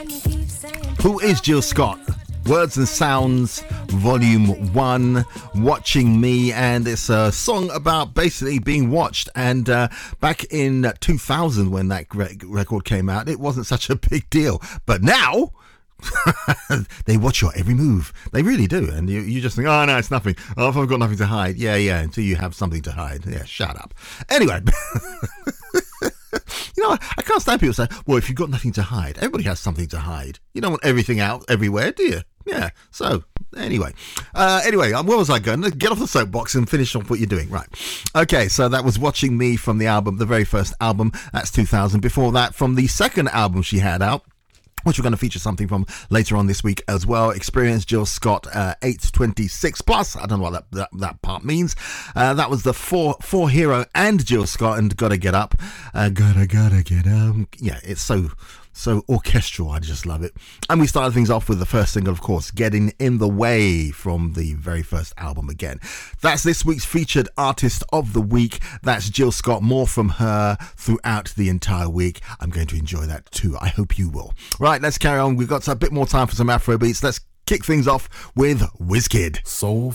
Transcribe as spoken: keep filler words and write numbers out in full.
Who is Jill Scott? Words and Sounds, Volume one, Watching Me, and it's a song about basically being watched. And uh, back in two thousand, when that record came out, it wasn't such a big deal. But now, they watch your every move. They really do. And you, you just think, oh, no, it's nothing. Oh, if I've got nothing to hide. Yeah, yeah, until you have something to hide. Yeah, shut up. Anyway. You know, I can't stand people say, well, if you've got nothing to hide, everybody has something to hide. You don't want everything out everywhere, do you? Yeah. So, anyway. Uh, anyway, where was I going? Let's get off the soapbox and finish off what you're doing. Right. Okay, so that was Watching Me from the album, the very first album. That's two thousand. Before that, from the second album she had out, which we're going to feature something from later on this week as well. Experience Jill Scott, uh, eight twenty-six plus. I don't know what that that, that part means. Uh, that was the four four hero and Jill Scott and Gotta Get Up. Uh, gotta, gotta get up. Yeah, it's so, so orchestral. I just love it. And we started things off with the first single, of course, Getting in the Way from the very first album again. That's this week's featured artist of the week. That's Jill Scott. More from her throughout the entire week. I'm going to enjoy that too. I hope you will. Right, let's carry on. We've got a bit more time for some Afro beats. Let's kick things off with WizKid. Soul